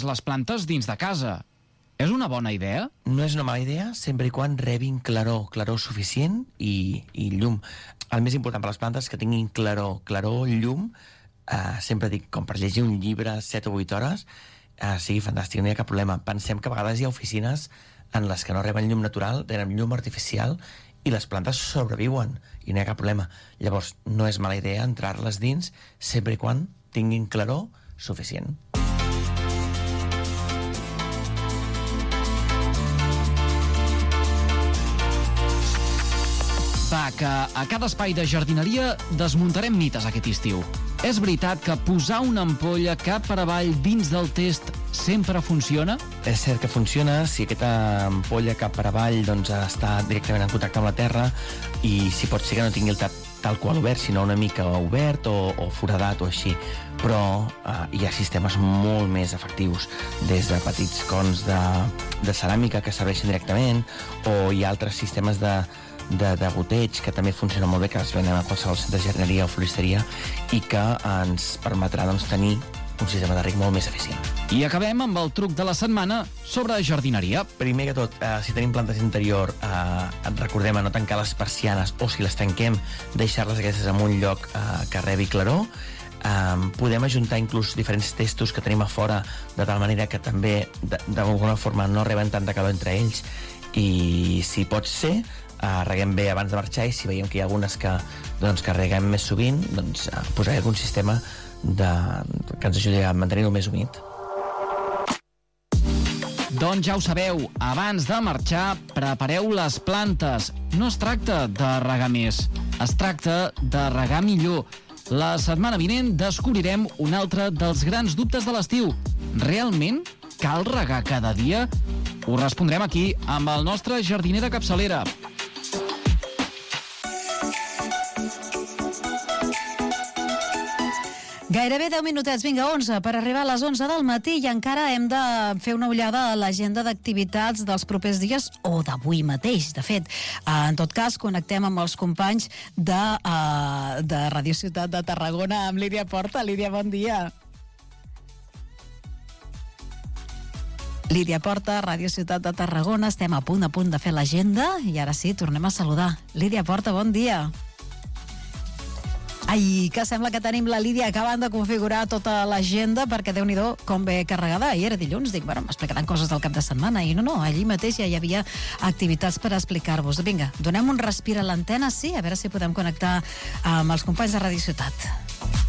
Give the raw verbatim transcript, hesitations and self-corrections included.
les plantes dins de casa. És una bona idea? No és una mala idea, sempre i quan rebin claror, claror suficient i, i llum. El més important per les plantes és que tinguin claror, claror, llum. Uh, sempre dic, com per llegir un llibre set o vuit hores, uh, sigui fantàstic, no hi ha cap problema. Pensem que a vegades hi ha oficines en les que no reben llum natural, tenen llum artificial i les plantes sobreviuen i no hi ha cap problema. Llavors, no és mala idea entrar-les dins sempre i quan tinguin claror suficient. Va, que a cada espai de jardineria desmuntarem mites aquest estiu. És veritat que posar una ampolla cap per avall dins del test sempre funciona? És cert que funciona si aquesta ampolla cap per avall doncs, està directament en contacte amb la terra i si pot ser que no tingui el tap tal qual obert, sinó una mica obert o, o foradat o així. Però eh, hi ha sistemes molt més efectius, des de petits cons de, de ceràmica que serveixen directament, o hi ha altres sistemes de De, de goteig que també funciona molt bé, que es venen a qualsevol centre de jardineria o floristeria i que ens permetrà doncs, tenir un sistema de reg molt més eficient. I acabem amb el truc de la setmana sobre jardineria. Primer que tot, eh, si tenim plantes d'interior, eh, recordem a no tancar les persianes, o si les tanquem, deixar-les aquestes en un lloc eh, que rebi claror. Um, podem ajuntar inclús diferents testos que tenim a fora, de tal manera que també d'alguna forma no reben tanta calor entre ells, i si pot ser uh, reguem bé abans de marxar, i si veiem que hi ha algunes que, doncs, que reguem més sovint, doncs uh, posaré algun sistema de, que ens ajudi a mantenir-ho més humit. Doncs ja ho sabeu, abans de marxar prepareu les plantes. No es tracta de regar més, es tracta de regar millor. La setmana vinent descobrirem un altre dels grans dubtes de l'estiu. Realment cal regar cada dia? Ho respondrem aquí amb el nostre jardiner de capçalera. Gairebé deu minutets, vinga, onze, per arribar a les onze del matí, i encara hem de fer una ullada a l'agenda d'activitats dels propers dies o d'avui mateix, de fet. En tot cas, connectem amb els companys de, uh, de Radio Ciutat de Tarragona, amb Lídia Porta. Lídia, bon dia. Lídia Porta, Ràdio Ciutat de Tarragona, estem a punt a punt de fer l'agenda i ara sí, tornem a saludar. Lídia Porta, bon dia. Ai, que sembla que tenim la Lídia acabant de configurar tota l'agenda, perquè Déu-n'hi-do com ve carregada. Ahir era dilluns, dic, bueno, m'explicaran coses del cap de setmana, i no, no, allí mateix ja hi havia activitats per explicar-vos. Vinga, donem un respir a l'antena, sí, a veure si podem connectar amb els companys de Ràdio Ciutat.